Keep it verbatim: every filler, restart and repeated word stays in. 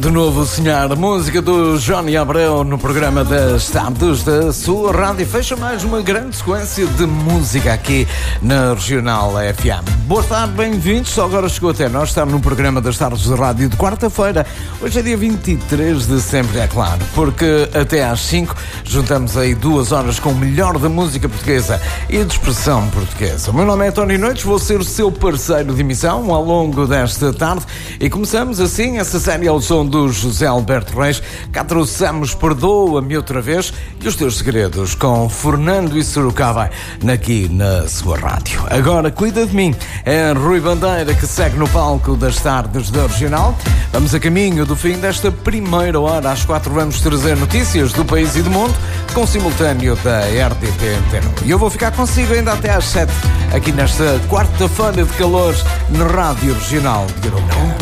de novo sonhar. Música do Johnny Abreu no programa das tardes da sua rádio. Fecha mais uma grande sequência de música aqui na Regional F M. Boa tarde, bem-vindos. Só agora chegou até nós estar no programa das tardes de rádio de quarta-feira. Hoje é dia vinte e três de setembro, é claro, porque até às cinco juntamos aí duas horas com o melhor da música portuguesa e de expressão portuguesa. O meu nome é Tony Noites, vou ser o seu parceiro de emissão ao longo desta tarde e começamos assim essa série ao som do José Alberto Reis. Cá trouxemos Perdoa-me Outra Vez e os Teus Segredos com Fernando e Sorocaba aqui na sua rádio. Agora Cuida de Mim é Rui Bandeira que segue no palco das tardes da Regional. Vamos a caminho do fim desta primeira hora. Às quatro vamos trazer notícias do país e do mundo com simultâneo da R T P Antena. E eu vou ficar consigo ainda até às sete aqui nesta quarta-feira de calor na Rádio Regional de Guimarães.